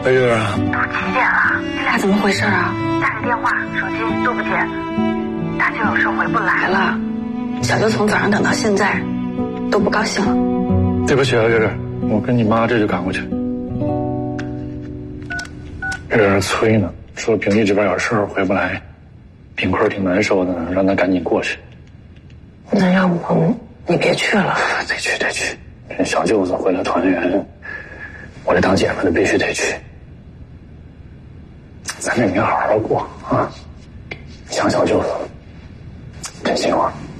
魏月啊， 都几点了？你俩怎么回事啊？打个电话，手机都不接，大舅有事回不来了。小舅从早上等到现在，都不高兴了。 对不起啊，月月，我跟你妈这就赶过去。月月催呢，说平地这边有事回不来，冰块挺难受的，让他赶紧过去。 那要不你别去了？ 得去。这小舅子回来团圆，我这当姐夫的必须得去。咱这年好好过啊！想小舅子，真心话。